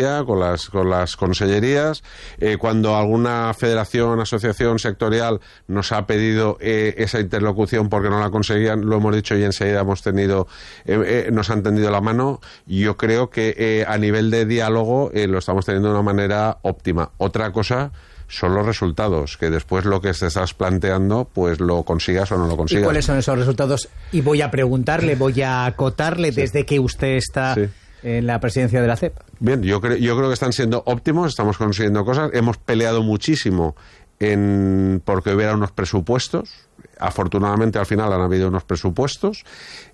presidencia, con las consellerías. Cuando alguna federación, asociación sectorial nos ha pedido esa interlocución porque no la conseguían, lo hemos dicho y enseguida nos han tendido la mano. Yo creo que a nivel de diálogo lo estamos teniendo de una manera óptima. Otra cosa son los resultados, que después lo que te estás planteando, pues lo consigas o no lo consigas. ¿Y cuáles son esos resultados? Y voy a preguntarle, voy a acotarle desde que usted está en la presidencia de la CEP. Bien, yo creo que están siendo óptimos, estamos consiguiendo cosas. Hemos peleado muchísimo porque hubiera unos presupuestos. Afortunadamente al final han habido unos presupuestos.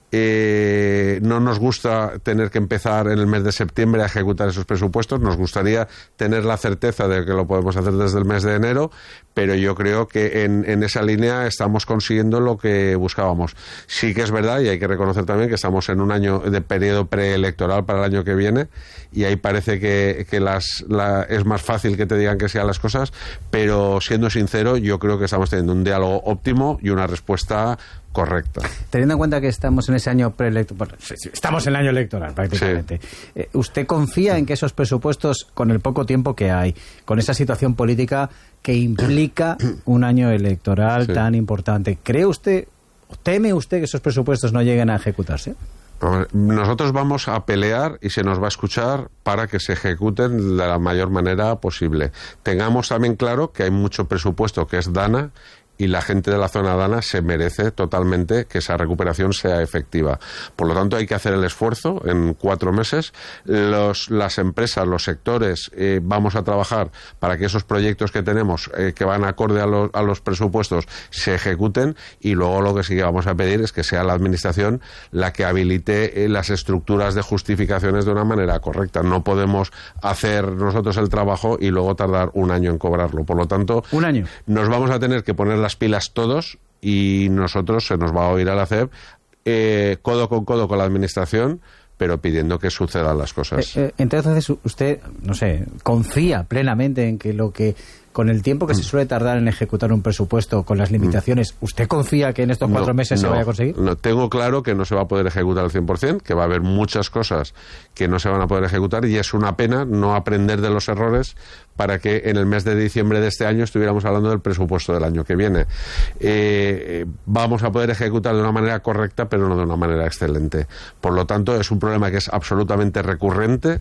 No nos gusta tener que empezar en el mes de septiembre a ejecutar esos presupuestos. Nos gustaría tener la certeza de que lo podemos hacer desde el mes de enero, pero yo creo que en esa línea estamos consiguiendo lo que buscábamos. Sí que es verdad, y hay que reconocer también que estamos en un año de periodo preelectoral para el año que viene, y ahí parece que es más fácil que te digan que sean las cosas, pero siendo sincero, yo creo que estamos teniendo un diálogo óptimo y una respuesta correcta. Teniendo en cuenta que estamos en ese año preelectoral, estamos en el año electoral prácticamente, ¿usted confía en que esos presupuestos, con el poco tiempo que hay, con esa situación política que implica un año electoral tan importante, teme usted que esos presupuestos no lleguen a ejecutarse? Nosotros vamos a pelear y se nos va a escuchar para que se ejecuten de la mayor manera posible. Tengamos también claro que hay mucho presupuesto que es DANA, y la gente de la zona DANA se merece totalmente que esa recuperación sea efectiva. Por lo tanto, hay que hacer el esfuerzo en 4 meses. Las empresas, los sectores, vamos a trabajar para que esos proyectos que tenemos, que van acorde a los presupuestos, se ejecuten, y luego lo que sí que vamos a pedir es que sea la Administración la que habilite las estructuras de justificaciones de una manera correcta. No podemos hacer nosotros el trabajo y luego tardar un año en cobrarlo. Por lo tanto, ¿un año? Nos vamos a tener que poner las pilas todos, y nosotros se nos va a oír a la CEP codo con codo con la Administración, pero pidiendo que sucedan las cosas. Entonces usted, no sé, confía plenamente en que con el tiempo que se suele tardar en ejecutar un presupuesto, con las limitaciones, ¿usted confía que en estos 4 meses se vaya a conseguir? No, tengo claro que no se va a poder ejecutar al 100%, que va a haber muchas cosas que no se van a poder ejecutar, y es una pena no aprender de los errores para que en el mes de diciembre de este año estuviéramos hablando del presupuesto del año que viene. Vamos a poder ejecutar de una manera correcta, pero no de una manera excelente. Por lo tanto, es un problema que es absolutamente recurrente,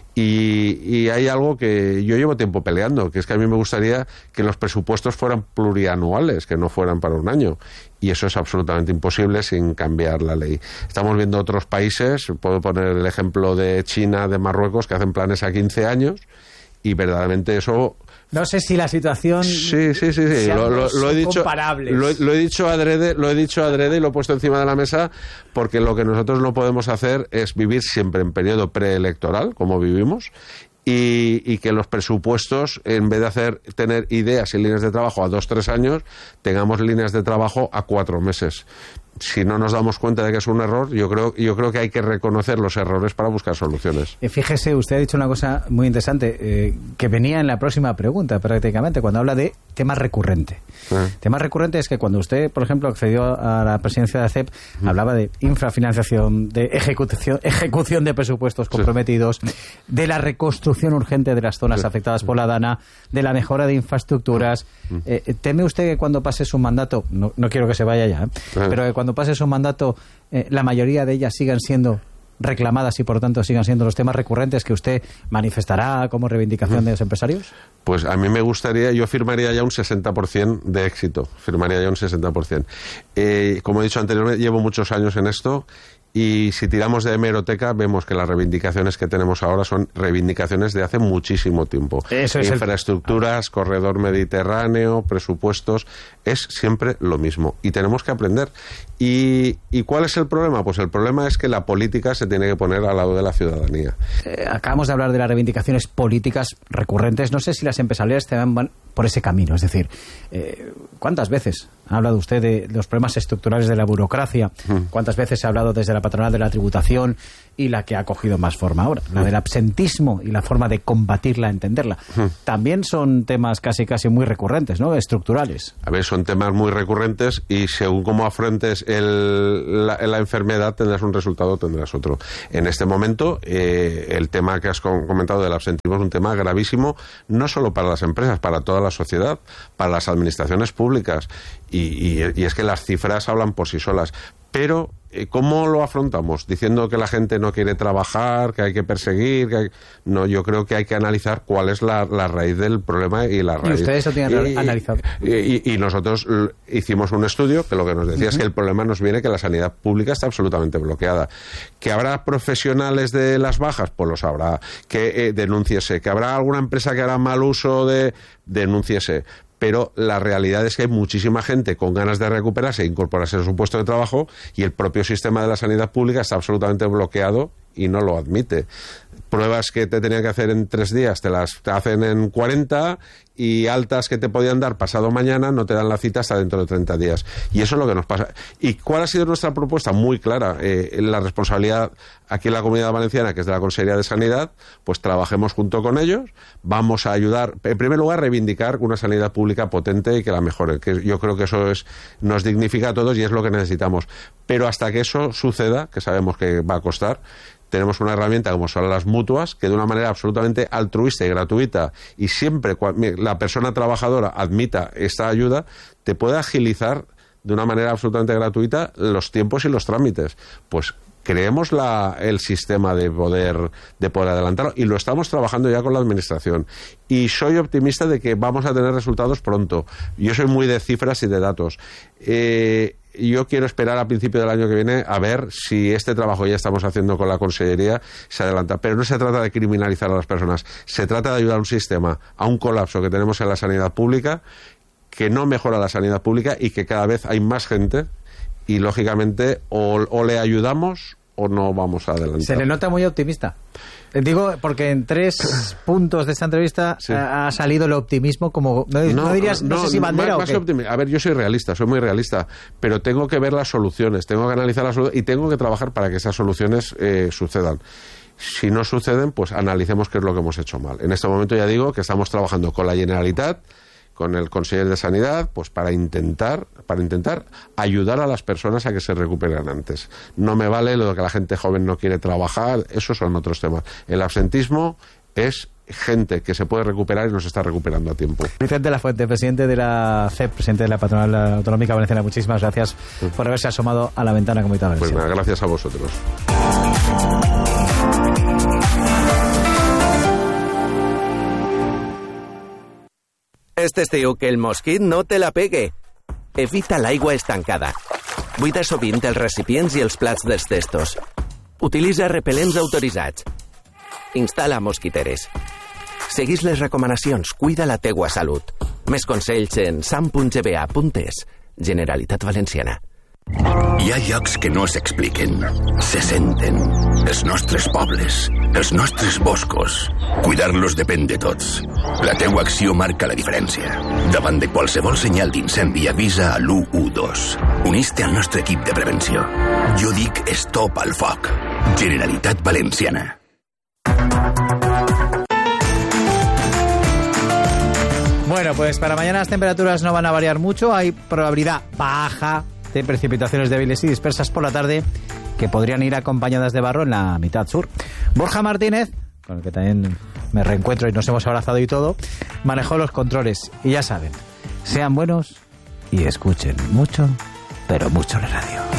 y hay algo que yo llevo tiempo peleando, que es que a mí me gustaría que los presupuestos fueran plurianuales, que no fueran para un año, y eso es absolutamente imposible sin cambiar la ley. Estamos viendo otros países, puedo poner el ejemplo de China, de Marruecos, que hacen planes a 15 años, y verdaderamente eso... No sé si la situación... Sí. Lo he dicho, comparables. Lo he dicho adrede y lo he puesto encima de la mesa, porque lo que nosotros no podemos hacer es vivir siempre en periodo preelectoral, como vivimos, y que los presupuestos, en vez de tener ideas y líneas de trabajo a 2-3 años, tengamos líneas de trabajo a 4 meses. Si no nos damos cuenta de que es un error, yo creo que hay que reconocer los errores para buscar soluciones. Fíjese, usted ha dicho una cosa muy interesante, que venía en la próxima pregunta prácticamente, cuando habla de tema recurrente. Tema recurrente es que cuando usted, por ejemplo, accedió a la presidencia de la CEP, hablaba de infrafinanciación, de ejecución de presupuestos comprometidos, de la reconstrucción urgente de las zonas afectadas por la DANA, de la mejora de infraestructuras. ¿Teme usted que cuando pase su mandato, no quiero que se vaya ya, pero que cuando pase su mandato, la mayoría de ellas sigan siendo reclamadas y por tanto sigan siendo los temas recurrentes que usted manifestará como reivindicación de los empresarios? Pues a mí me gustaría, yo firmaría ya un 60% de éxito, firmaría ya un 60%. Como he dicho anteriormente, llevo muchos años en esto, y si tiramos de hemeroteca vemos que las reivindicaciones que tenemos ahora son reivindicaciones de hace muchísimo tiempo. Infraestructuras, corredor mediterráneo, presupuestos, es siempre lo mismo y tenemos que aprender. ¿Y cuál es el problema? Pues el problema es que la política se tiene que poner al lado de la ciudadanía. Acabamos de hablar de las reivindicaciones políticas recurrentes. No sé si las empresariales van por ese camino. Es decir, ¿cuántas veces ha hablado usted de los problemas estructurales de la burocracia? ¿Cuántas veces se ha hablado desde la patronal de la tributación y la que ha cogido más forma ahora, la del absentismo y la forma de combatirla, entenderla. También son temas casi muy recurrentes, ¿no? Estructurales. A ver, son temas muy recurrentes y según cómo afrontes la enfermedad tendrás un resultado, tendrás otro. En este momento, el tema que has comentado del absentismo es un tema gravísimo, no solo para las empresas, para toda la sociedad, para las administraciones públicas, y es que las cifras hablan por sí solas. Pero, ¿cómo lo afrontamos? Diciendo que la gente no quiere trabajar, que hay que perseguir, No, yo creo que hay que analizar cuál es la raíz del problema y la raíz. ¿Y ustedes lo tienen analizado? Y nosotros hicimos un estudio que lo que nos decía es que el problema nos viene que la sanidad pública está absolutamente bloqueada. ¿Que habrá profesionales de las bajas? Pues los habrá. Que denúnciese. ¿Que habrá alguna empresa que hará mal uso de? Denúnciese. Pero la realidad es que hay muchísima gente con ganas de recuperarse e incorporarse a su puesto de trabajo y el propio sistema de la sanidad pública está absolutamente bloqueado y no lo admite. Pruebas que te tenían que hacer en 3 días te las hacen en 40 y altas que te podían dar pasado mañana no te dan la cita hasta dentro de 30 días. Y eso es lo que nos pasa. ¿Y cuál ha sido nuestra propuesta? Muy clara. La responsabilidad aquí en la Comunidad Valenciana, que es de la Consejería de Sanidad, pues trabajemos junto con ellos. Vamos a ayudar, en primer lugar, a reivindicar una sanidad pública potente y que la mejore. Que yo creo que eso nos dignifica a todos y es lo que necesitamos. Pero hasta que eso suceda, que sabemos que va a costar, tenemos una herramienta como son las mutuas, que de una manera absolutamente altruista y gratuita, y siempre la persona trabajadora admita esta ayuda, te puede agilizar de una manera absolutamente gratuita los tiempos y los trámites. Pues creemos el sistema de poder adelantarlo y lo estamos trabajando ya con la administración. Y soy optimista de que vamos a tener resultados pronto. Yo soy muy de cifras y de datos. Yo quiero esperar a principio del año que viene a ver si este trabajo ya estamos haciendo con la Consellería se adelanta. Pero no se trata de criminalizar a las personas, se trata de ayudar a un sistema, a un colapso que tenemos en la sanidad pública, que no mejora la sanidad pública y que cada vez hay más gente y, lógicamente, o le ayudamos o no vamos a adelantar. Se le nota muy optimista. Digo, porque en 3 puntos de esta entrevista sí ha salido el optimismo como... No dirías, no sé si bandera más o qué. A ver, yo soy realista, soy muy realista, pero tengo que ver las soluciones, tengo que analizar las soluciones y tengo que trabajar para que esas soluciones sucedan. Si no suceden, pues analicemos qué es lo que hemos hecho mal. En este momento ya digo que estamos trabajando con la Generalitat, con el Conseller de Sanidad, pues para intentar ayudar a las personas a que se recuperen antes. No me vale lo de que la gente joven no quiere trabajar, esos son otros temas. El absentismo es gente que se puede recuperar y no se está recuperando a tiempo. Vicente Lafuente, presidente de la CEP, presidente de la Patronal Autonómica Valenciana, muchísimas gracias por haberse asomado a la ventana Comunidad Valenciana. Pues nada, gracias a vosotros. Este estiu que el mosquit no te la pegue. Evita l'aigua estancada. Buida sovint els recipients i els plats dels testos. Utilitza repel·lents autoritzats. Instal·la mosquiteres. Seguís les recomanacions, cuida la teua salut. Més consells en sam.gba.es. Generalitat Valenciana. Hi ha llocs que no s'expliquen, se senten. Els nostres pobles, els nostres boscos. Cuidar-los depèn de tots. La teua acció marca la diferència. Davant de qualsevol senyal d'incendi avisa a l'112. Unís-te al nostre equip de prevenció. Jo dic stop al foc. Generalitat Valenciana. Bueno, pues para mañana las temperaturas no van a variar mucho. Hay probabilidad baja de precipitaciones débiles y dispersas por la tarde que podrían ir acompañadas de barro en la mitad sur. Borja Martínez, con el que también me reencuentro y nos hemos abrazado y todo, manejó los controles. Y ya saben, sean buenos y escuchen mucho, pero mucho la radio.